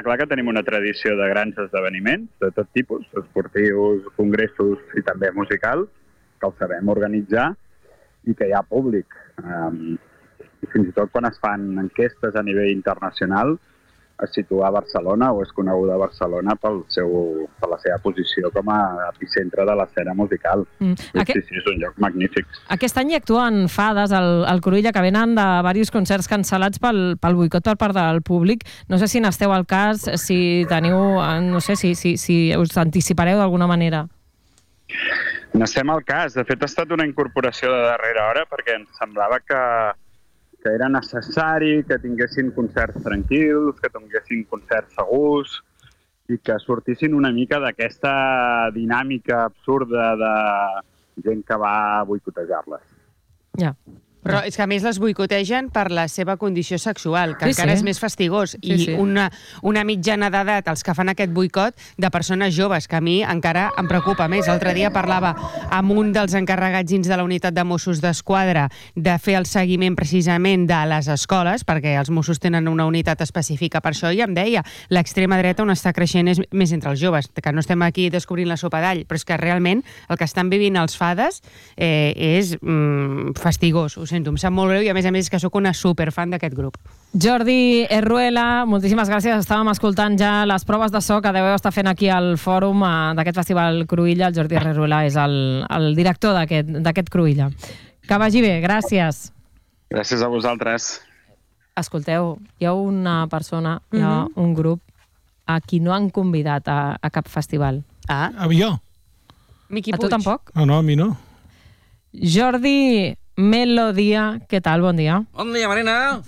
clar que tenim una tradició de grans esdeveniments, de tot tipus, esportius, congressos i també musicals, que els sabem organitzar i que hi ha públic. Fins i tot quan es fan enquestes a nivell internacional, es situa a Barcelona o és coneguda a Barcelona per la seva posició com a epicentre de l'escena musical. Sí, és un lloc magnífic. Aquest any hi actuen fades al Cruïlla, que venen de diversos concerts cancel·lats pel boicot per part del públic. No sé si n'esteu al cas, si teniu, no sé, si us anticipareu d'alguna manera. N'estem al cas. De fet, ha estat una incorporació de darrera hora perquè ens semblava que era necessari que tinguessin concerts tranquils, que tinguessin concerts segurs i que sortissin una mica d'aquesta dinàmica absurda de gent que va a boicotejar-les. Ja. Però és que a més les boicotegen per la seva condició sexual, que encara és més fastigós. I una mitjana d'edat, els que fan aquest boicot, de persones joves, que a mi encara em preocupa més. L'altre dia parlava amb un dels encarregats dins de la unitat de Mossos d'Esquadra de fer el seguiment precisament de les escoles, perquè els Mossos tenen una unitat específica per això, i em deia, l'extrema dreta on està creixent és més entre els joves, que no estem aquí descobrint la sopa d'all, però és que realment el que estan vivint els fades és fastigós, ho sento, em sap molt greu i a més que sóc una superfan d'aquest grup. Jordi Herruela, moltíssimes gràcies. Estàvem escoltant ja les proves de so que deveu estar fent aquí al fòrum d'aquest festival Cruïlla. El Jordi Herruela és el director d'aquest Cruïlla. Que vagi bé, gràcies. Gràcies a vosaltres. Escolteu, hi ha una persona, hi ha un grup a qui no han convidat a cap festival. A mi jo. Miqui Puig. A tu tampoc? No, a mi no. Jordi Melodia, què tal? Bon dia. Bon dia, Marina.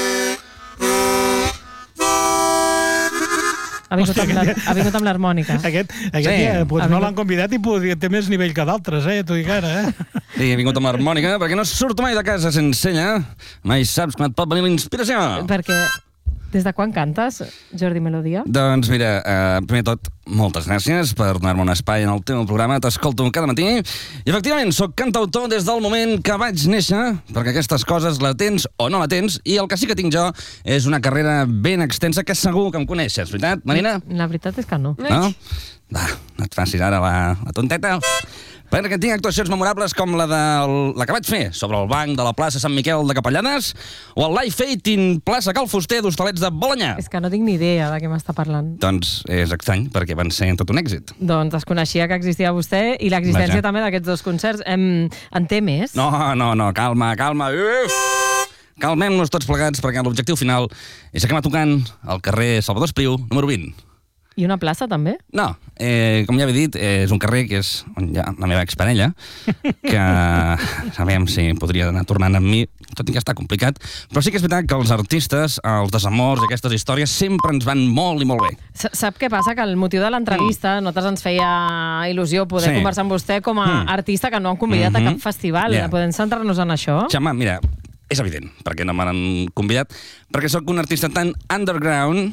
Ha vingut amb l'harmònica. Aquest no l'han convidat i té més nivell que d'altres, t'ho dic ara, Sí, he vingut amb l'harmònica perquè no surto mai de casa sense ella. Mai saps quan et pot venir la inspiració. Perquè des de quan cantes, Jordi Melodia? Doncs mira, primer de tot, moltes gràcies per donar-me un espai en el teu programa. T'escolto cada matí. I efectivament, sóc cantautor des del moment que vaig néixer, perquè aquestes coses la tens o no la tens, i el que sí que tinc jo és una carrera ben extensa que segur que em coneixes, veritat, Marina? La veritat és que no. No? Va, no et facis ara la tonteta. Perquè tinc actuacions memorables com la que vaig fer sobre el banc de la plaça Sant Miquel de Capellades o el Live Aid in plaça Cal Fuster d'Hostalets de Balanyà. És que no tinc ni idea de què m'està parlant. Doncs és estrany, perquè van ser tot un èxit. Doncs es coneixia que existia vostè i l'existència també d'aquests dos concerts. En té més? No, calma. Calmem-nos tots plegats, perquè l'objectiu final és acabar tocant al carrer Salvador Espriu, número 20. I una plaça, també? No, com ja he dit, és un carrer que és on hi ha la meva exparella, que sabem si podria anar tornant amb mi, tot i que està complicat, però sí que és veritat que els artistes, els desamors i aquestes històries sempre ens van molt i molt bé. Sap què passa? Que el motiu de l'entrevista, nosaltres ens feia il·lusió poder conversar amb vostè com a artista que no han convidat a cap festival. Podem centrar-nos en això? Xama, mira, és evident, perquè no m'han convidat, perquè sóc un artista tan underground,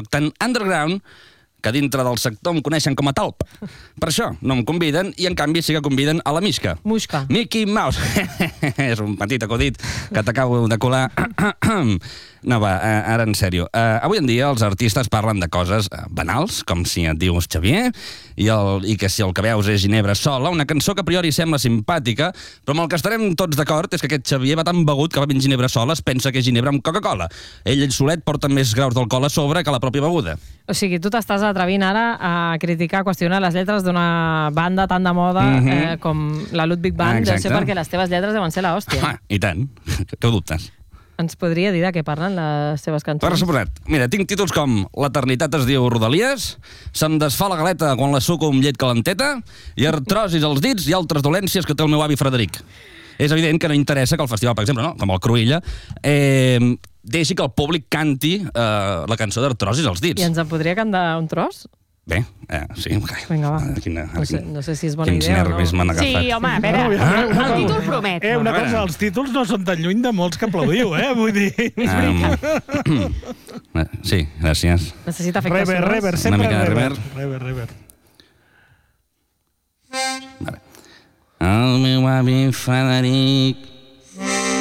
que dintre del sector em coneixen com a talp. Per això no em conviden i, en canvi, sí que conviden a la Mishka. Muixca. Mickey Mouse. És un petit acudit que t'acabo de colar. No, va, ara en sèrio. Avui en dia els artistes parlen de coses banals, com si et dius Xavier, i que si el que veus és Ginebra sola, una cançó que a priori sembla simpàtica, però amb el que estarem tots d'acord és que aquest Xavier va tan begut que va ben Ginebra sola, es pensa que és Ginebra amb Coca-Cola. Ell solet porta més graus d'alcohol a sobre que la pròpia beguda. O sigui, tu t'estàs atrevint ara a criticar, a qüestionar les lletres d'una banda tan de moda com la Ludwig Band, deu ser perquè les teves lletres deuen ser l'hòstia. I tant, que ho dubtes. Ens podria dir de què parlen les seves cançons? Per suposat. Mira, tinc títols com L'eternitat es diu Rodalies, Se'm desfà la galeta quan la suco amb llet calenteta i artrosis als dits i altres dolències que té el meu avi Frederic. És evident que no interessa que el festival, per exemple, no? Com el Cruïlla, deixi que el públic canti la cançó d'artrosis als dits. I ens en podria cantar un tros? Bé, sí. Vinga, va. No sé si és bona idea o no. Sí, home, a veure, el títol promet. Una cosa, els títols no són tan lluny de molts que aplaudiu, vull dir... Sí, gràcies. Necessita efectes sonors? Rever, sempre rever. Vale. El meu avi Frederic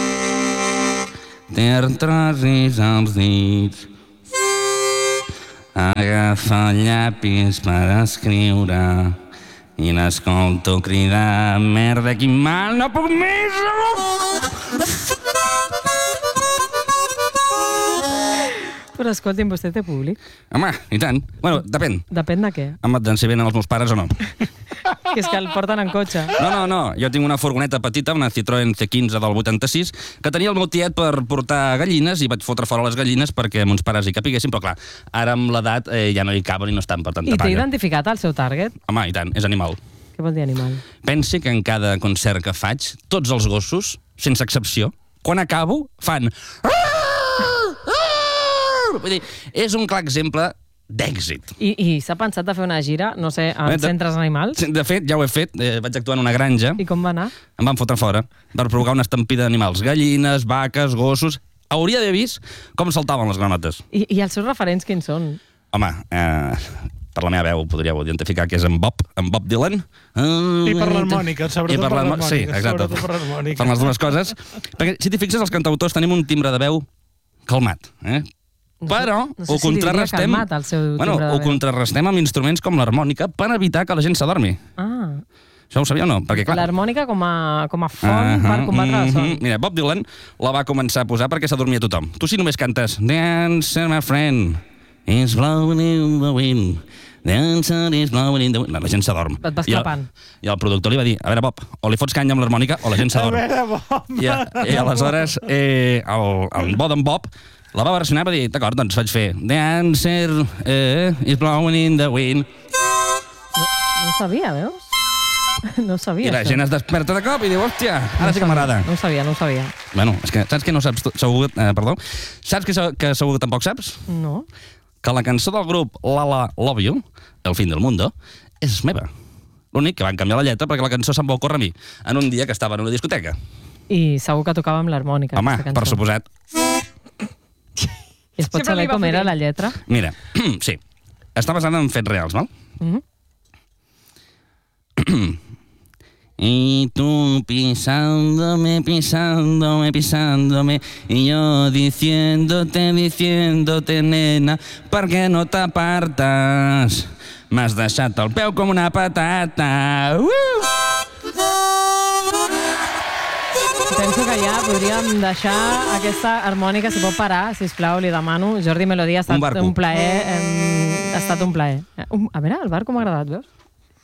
té artrosis als dits. agafa el llapis per escriure i l'escolto cridar merda, quin mal, no puc més! Però escolti'm, vostè té públic? Home, i tant. Bueno, depèn. Depèn de què? Depèn si venen els meus pares o no. Que és que el porten en cotxe. No. Jo tinc una furgoneta petita, una Citroën C15 del 86, que tenia el meu tiet per portar gallines i vaig fotre fora les gallines perquè mons pares hi capiguessin, però clar, ara amb l'edat ja no hi caben i no estan per tanta I paga. té identificat el seu target? Home, i tant, és animal. Què vol dir animal? Pensi que en cada concert que faig, tots els gossos, sense excepció, quan acabo, fan... Vull dir, és un clar exemple d'èxit. I s'ha pensat de fer una gira, no sé, en centres animals? De fet, ja ho he fet. Vaig actuar en una granja. I com va anar? Em van fotre fora per provocar una estampida d'animals. Gallines, vaques, gossos... Hauria d'haver vist com saltaven les granotes. I els seus referents quins són? Home, per la meva veu podríeu identificar que és en Bob Dylan. I per l'harmònica, sobretot per l'harmònica. Sí, exacte. Per les dues coses. Perquè, si t'hi fixes, els cantautors tenim un timbre de veu calmat, però ho contrarrestem... Calmat, el seu timbre de veu. Ho contrarrestem amb instruments com l'harmònica per evitar que la gent s'adormi. Ah. Això ho sabia o no? Perquè, clar... L'harmònica com a font per combatre el son. Mira, Bob Dylan la va començar a posar perquè s'adormia tothom. Tu si només cantes Dancer, my friend, is blowing in the wind, Dancer is blowing in the wind... La gent s'adorm. Et vas clapant. I el productor li va dir, a veure, Bob, o li fots canya amb l'harmònica o la gent s'adorm. A veure, Bob... I aleshores el bo d'en Bob la va versionar i va dir, d'acord, doncs vaig fer Dancer is blowing in the wind. No ho sabia, veus? No ho sabia. I la gent es desperta de cop i diu, hòstia, ara sí que m'agrada. No ho sabia. Bueno, és que saps que no saps... Perdó. Saps que segur que tampoc saps? No. Que la cançó del grup Lala Love You, El fin del mundo, és meva. L'únic que van canviar la lletra perquè la cançó se'm va ocórrer a mi en un dia que estava en una discoteca. I segur que tocava amb l'harmònica. Home, per suposat. I es pot saber com era la lletra? Mira, sí. Està basada en fets reals, val? Y tú pisándome, y yo diciéndote, nena, ¿por qué no t'apartes? M'has deixat el peu com una patata. Penso que ja podríem deixar aquesta harmònica, si pot parar, sisplau, li demano. Jordi Melody, ha estat un plaer. Ha estat un plaer. A veure, el barco m'ha agradat, veus?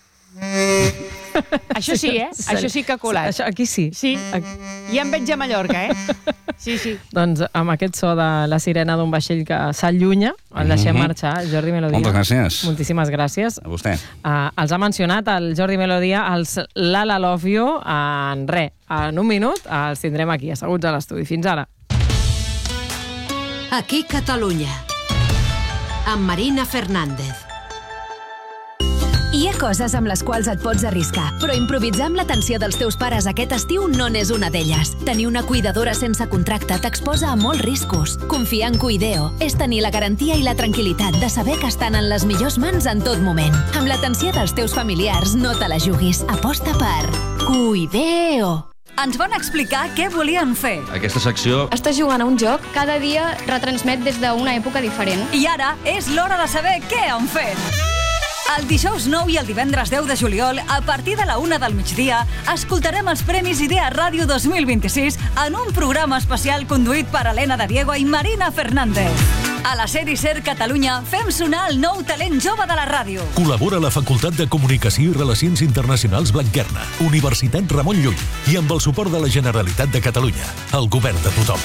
Això sí, Això sí que ha colat. Aquí sí. Sí, ja em veig a Mallorca, Sí. Doncs amb aquest so de la sirena d'un vaixell que s'allunya, el deixem marxar. Jordi Melodia. Moltes gràcies. Moltíssimes gràcies. A vostè. Els ha mencionat el Jordi Melodia, els Lala Love You, en un minut els tindrem aquí, asseguts a l'estudi. Fins ara. Aquí Catalunya, amb Marina Fernández. Hi ha coses amb les quals et pots arriscar, però improvisar amb l'atenció dels teus pares aquest estiu no n'és una d'elles. Tenir una cuidadora sense contracte t'exposa a molts riscos. Confiar en Cuideo és tenir la garantia i la tranquil·litat de saber que estan en les millors mans en tot moment. Amb l'atenció dels teus familiars, no te la juguis. Aposta per Cuideo. Ens van explicar què volien fer. Aquesta secció... Estàs jugant a un joc, cada dia retransmet des d'una època diferent. I ara és l'hora de saber què han fet. El dijous 9 i el divendres 10 de juliol, a partir de la 1 del migdia, escoltarem els Premis Idea Ràdio 2026 en un programa especial conduït per Helena de Diego i Marina Fernández. A la sèrie SER Catalunya fem sonar el nou talent jove de la ràdio. Col·labora la Facultat de Comunicació i Relacions Internacionals Blanquerna, Universitat Ramon Llull i amb el suport de la Generalitat de Catalunya, el govern de tothom.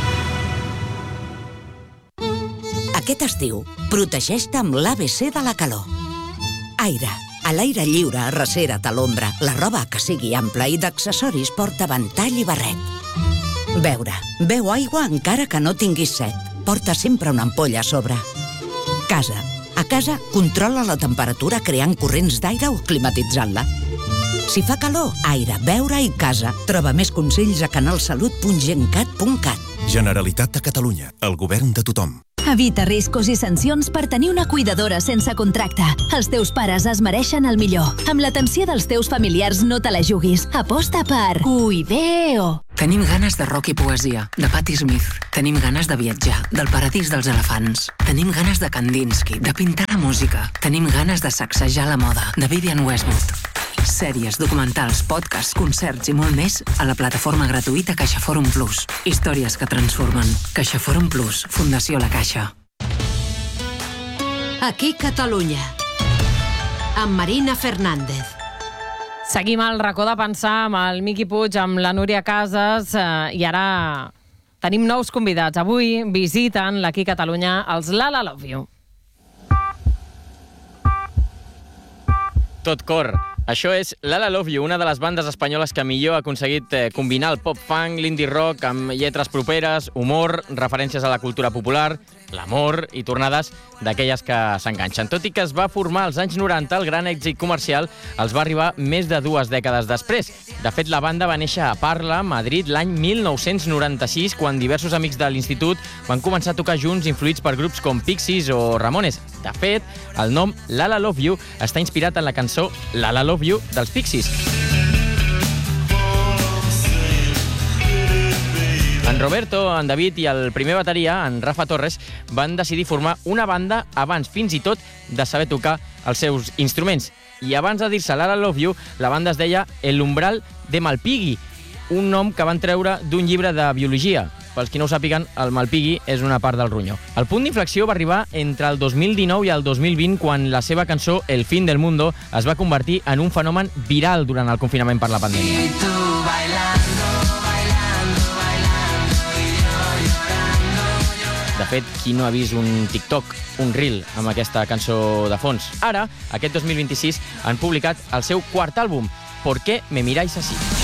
Aquest estiu, protegeix-te amb l'ABC de la calor. Aire. A l'aire lliure, arrecera't a l'ombra. La roba que sigui ampla i d'accessoris porta ventall i barret. Beure. Beu aigua encara que no tinguis set. Porta sempre una ampolla a sobre. Casa. A casa, controla la temperatura creant corrents d'aire o climatitzant-la. Si fa calor, aire, beure i casa. Troba més consells a canalsalut.gencat.cat. Generalitat de Catalunya, el govern de tothom. Evita riscos i sancions per tenir una cuidadora sense contracte. Els teus pares es mereixen el millor. Amb l'atenció dels teus familiars no te la juguis. Aposta per Cuideo. Tenim ganes de rock i poesia, de Patti Smith. Tenim ganes de viatjar, del paradís dels elefants. Tenim ganes de Kandinsky, de pintar la música. Tenim ganes de sacsejar la moda, de Vivienne Westwood. Sèries, documentals, podcasts, concerts i molt més a la plataforma gratuïta CaixaForum Plus. Històries que transformen. CaixaForum Plus, Fundació La Caixa. Aquí Catalunya. Amb Marina Fernández. Seguim al racó de pensar amb el Miqui Puig, amb la Núria Casas, i ara tenim nous convidats. Avui visiten l'Aquí Catalunya els Lala Love You. Tot cor. Això és Lala Love You, una de les bandes espanyoles que millor ha aconseguit combinar el pop-funk, l'indie rock amb lletres properes, humor, referències a la cultura popular, l'amor i tornades d'aquelles que s'enganxen. Tot i que es va formar als anys 90, el gran èxit comercial els va arribar més de 2 dècades després. De fet, la banda va néixer a Parla, Madrid, l'any 1996, quan diversos amics de l'institut van començar a tocar junts, influïts per grups com Pixies o Ramones. De fet, el nom Lala Love You està inspirat en la cançó Lala Love You dels Pixies. En Roberto, en David i el primer bateria, en Rafa Torres, van decidir formar una banda abans fins i tot de saber tocar els seus instruments. I abans de dir-se Lala Love You, la banda es deia El Umbral de Malpighi, un nom que van treure d'un llibre de biologia. Pels qui no ho sàpiguen, el malpighi és una part del ronyó. El punt d'inflexió va arribar entre el 2019 i el 2020, quan la seva cançó El fin del mundo es va convertir en un fenomen viral durant el confinament per la pandèmia. De fet, qui no ha vist un TikTok, un reel, amb aquesta cançó de fons? Ara, aquest 2026, han publicat el seu quart àlbum, ¿Por qué me miráis así?